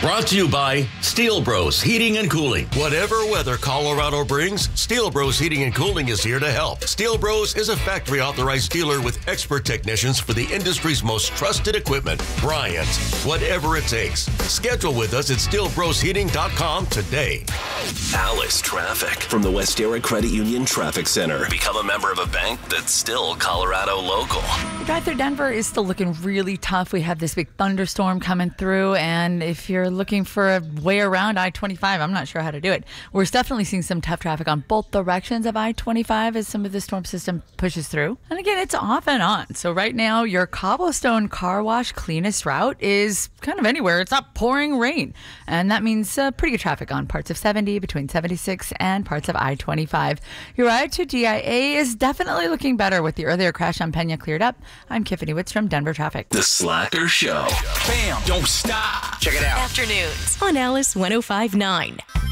Brought to you by Steel Bros Heating and Cooling. Whatever weather Colorado brings, Steel Bros Heating and Cooling is here to help. Steel Bros is a factory authorized dealer with expert technicians for the industry's most trusted equipment. Bryant, whatever it takes. Schedule with us at steelbrosheating.com today. Alice Traffic from the Westera Credit Union Traffic Center. Become a member of a bank that's still Colorado local. The drive through Denver is still looking really tough. We have this big thunderstorm coming through, and if you're looking for a way around I-25, I'm not sure how to do it. We're definitely seeing some tough traffic on both directions of I-25 as some of the storm system pushes through. And again, it's off and on. So right now, your cobblestone car wash cleanest route is kind of anywhere. It's not pouring rain. And that means pretty good traffic on parts of 70, between 76 and parts of I-25. Your ride to DIA is definitely looking better with the earlier crash on Pena cleared up. I'm Tiffany Witz from Denver Traffic. The Slacker Show. Bam! Don't stop. Check it out. Afternoons on Alice 105.9.